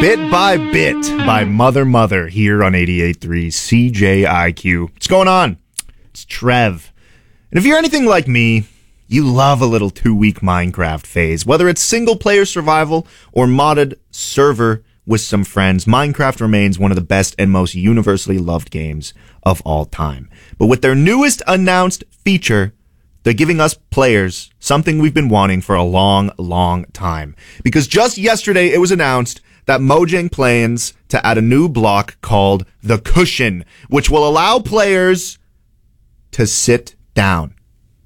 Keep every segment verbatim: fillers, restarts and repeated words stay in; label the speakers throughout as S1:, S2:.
S1: Bit by Bit by Mother Mother here on eighty-eight point three C J I Q. What's going on? It's Trev. And if you're anything like me, you love a little two-week Minecraft phase. Whether it's single-player survival or modded server with some friends, Minecraft remains one of the best and most universally loved games of all time. But with their newest announced feature, they're giving us players something we've been wanting for a long, long time. Because just yesterday it was announced that Mojang plans to add a new block called the Cushion, which will allow players to sit down.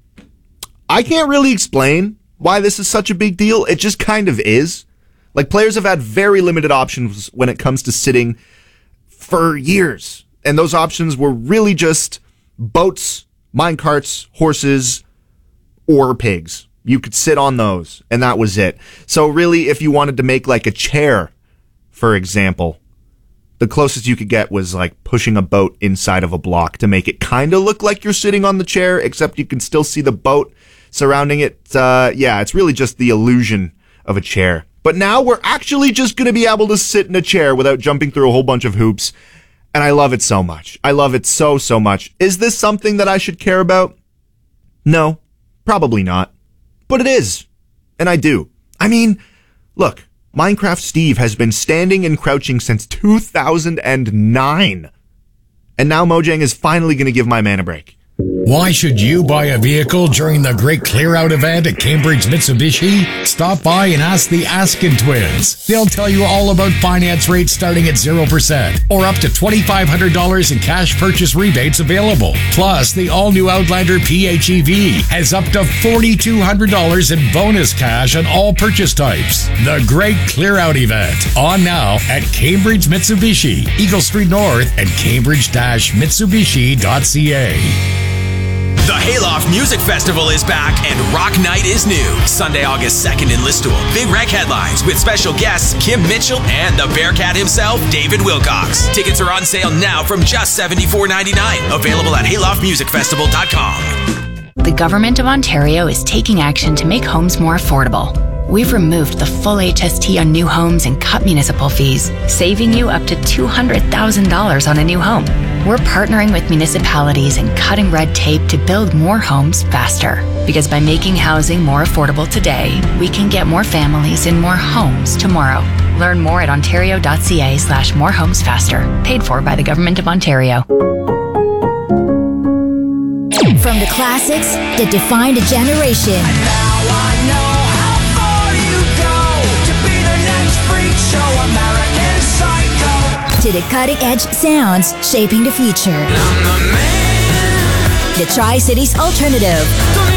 S1: I can't really explain why this is such a big deal. It just kind of is. Like, players have had very limited options when it comes to sitting for years. And those options were really just boats, minecarts, horses, or pigs. You could sit on those, and that was it. So really, if you wanted to make like a chair, for example, the closest you could get was like pushing a boat inside of a block to make it kind of look like you're sitting on the chair, except you can still see the boat surrounding it. Uh, yeah, it's really just the illusion of a chair. But now we're actually just going to be able to sit in a chair without jumping through a whole bunch of hoops. And I love it so much. I love it so, so much. Is this something that I should care about? No, probably not. But it is. And I do. I mean, look, Minecraft Steve has been standing and crouching since two thousand nine. And now Mojang is finally going to give my man a break.
S2: Why should you buy a vehicle during the Great Clear Out event at Cambridge Mitsubishi? Stop by and ask the Askin twins. They'll tell you all about finance rates starting at zero percent or up to twenty-five hundred dollars in cash purchase rebates available. Plus, the all-new Outlander P H E V has up to four thousand two hundred dollars in bonus cash on all purchase types. The Great Clear Out event, on now at Cambridge Mitsubishi, Eagle Street North and cambridge dash mitsubishi dot c a.
S3: The Hayloft Music Festival is back and Rock Night is new. Sunday, August second in Listowel. Big Rec headlines with special guests Kim Mitchell and the Bearcat himself, David Wilcox. Tickets are on sale now from just seventy-four ninety-nine. Available at hayloft music festival dot com.
S4: The Government of Ontario is taking action to make homes more affordable. We've removed the full H S T on new homes and cut municipal fees, saving you up to two hundred thousand dollars on a new home. We're partnering with municipalities and cutting red tape to build more homes faster. Because by making housing more affordable today, we can get more families in more homes tomorrow. Learn more at ontario.ca slash more homes faster. Paid for by the Government of Ontario.
S5: From the classics that defined a generation.
S6: And now I know how far you go to be the next freak show American Psycho.
S5: To the cutting-edge sounds shaping the future.
S6: I'm the man.
S5: The Tri-Cities Alternative.
S6: Don't